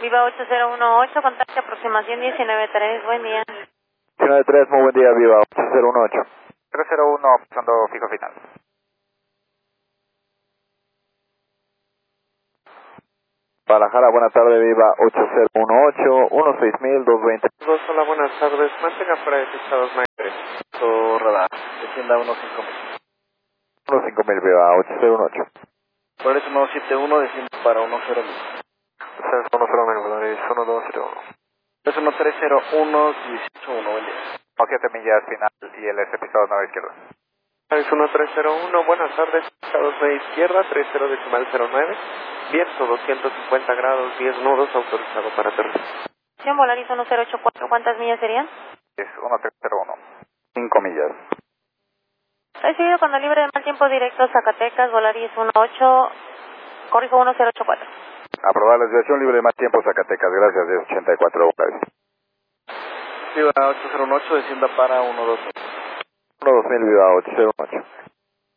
Viva 8018, contacto aproximación 193, buen día. 193, muy buen día, Viva 8018. 301, pasando fijo final. Guadalajara, buenas tardes, Viva 8018, 16220. Hola, buenas tardes. Mantenga fuera de pista 293. Tu radar, descienda 15000. 15000, Viva 8018. Por eso 171, descienda para 100. 109, dólares 1201. Es 1301, 181, buen día. 7 millas final y el pisado 9 izquierda. Es 1301, buenas tardes. Pista 29 izquierda, 30 decimal 09. Viento 250 grados, 10 nudos, autorizado para aterrizar. Volaris 1084, ¿cuántas millas serían? Es 1301, 5 millas. Recibido cuando libre de mal tiempo directo Zacatecas, Volaris 18, corrijo 1084. Aprobada la desviación libre de más tiempo Zacatecas, gracias, es 84 dólares. Viva 808, descienda para 12000. 12000, Viva 808.